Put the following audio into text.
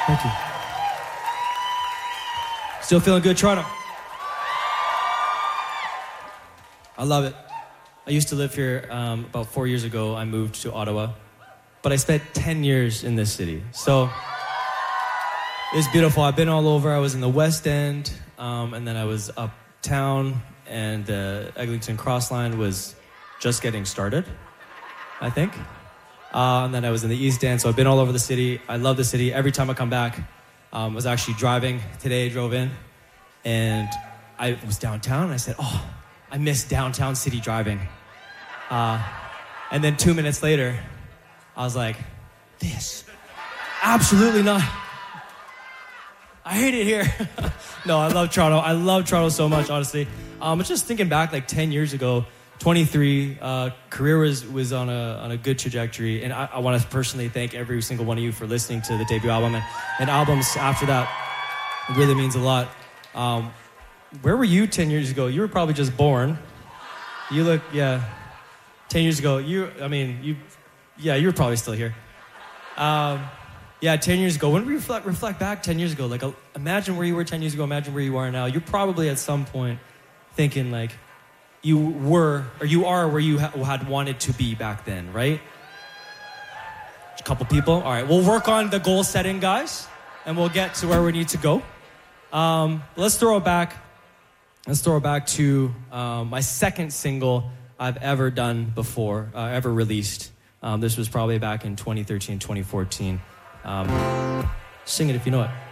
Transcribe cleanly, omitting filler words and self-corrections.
Thank you. Still feeling good, Toronto? I love it. I used to live here about 4 years ago. I moved to Ottawa, but I spent 10 years in this city. So it's beautiful. I've been all over. I was in the West End, and then I was uptown, and the Eglinton Cross Line was just getting started, I think. And then I was in the East End, so I've been all over the city. I love the city. Every time I come back, I was actually driving. Today I drove in, and I was downtown, and I said, oh, I miss downtown city driving. And then 2 minutes later, I was like, this, absolutely not. I hate it here. No, I love Toronto. I love Toronto so much, honestly. I was just thinking back like 10 years ago, 23, career was on a good trajectory. And I want to personally thank every single one of you for listening to the debut album and albums after that. It really means a lot. Where were you 10 years ago? You were probably just born. You look, 10 years ago, you were probably still here. 10 years ago. When we reflect back 10 years ago, like imagine where you were 10 years ago, imagine where you are now. You're probably at some point thinking like you were, or you are where you had wanted to be back then, right? A couple people. All right, we'll work on the goal setting, guys, and we'll get to where we need to go. Let's throw it back to my second single I've ever done before, ever released. This was probably back in 2013, 2014. Sing it if you know it.